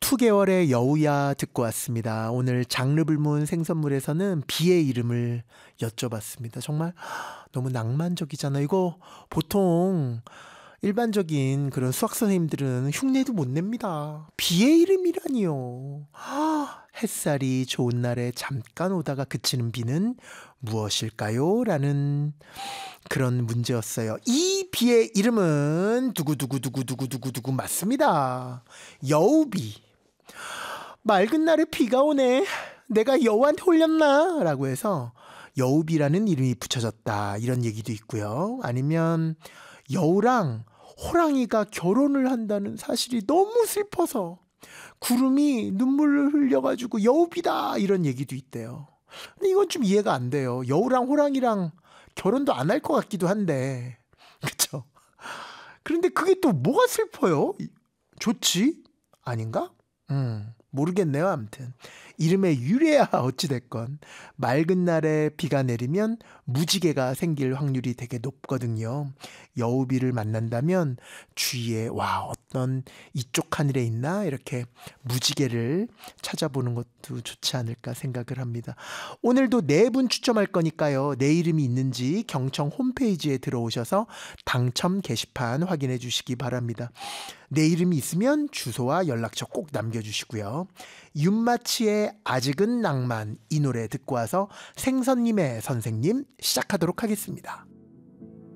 2개월의 여우야 듣고 왔습니다. 오늘 장르불문 생선물에서는 비의 이름을 여쭤봤습니다. 정말 너무 낭만적이잖아. 이거 보통 일반적인 그런 수학 선생님들은 흉내도 못 냅니다. 비의 이름이라니요. 햇살이 좋은 날에 잠깐 오다가 그치는 비는 무엇일까요? 라는 그런 문제였어요. 이 비의 이름은 두구두구두구두구두구두구 맞습니다. 여우비. 맑은 날에 비가 오네. 내가 여우한테 홀렸나? 라고 해서 여우비라는 이름이 붙여졌다. 이런 얘기도 있고요. 아니면 여우랑 호랑이가 결혼을 한다는 사실이 너무 슬퍼서 구름이 눈물을 흘려가지고 여우비다 이런 얘기도 있대요. 근데 이건 좀 이해가 안 돼요. 여우랑 호랑이랑 결혼도 안 할 것 같기도 한데, 그쵸? 그런데 그게 또 뭐가 슬퍼요? 좋지? 아닌가? 모르겠네요. 아무튼 이름의 유래야 어찌됐건 맑은 날에 비가 내리면 무지개가 생길 확률이 되게 높거든요. 여우비를 만난다면 주위에 어떤 이쪽 하늘에 있나 이렇게 무지개를 찾아보는 것도 좋지 않을까 생각을 합니다. 오늘도 4분 추첨할 거니까요. 내 이름이 있는지 경청 홈페이지에 들어오셔서 당첨 게시판 확인해 주시기 바랍니다. 내 이름이 있으면 주소와 연락처 꼭 남겨주시고요. 윤마치의 아직은 낭만 이 노래 듣고 와서 생선님의 선생님 시작하도록 하겠습니다.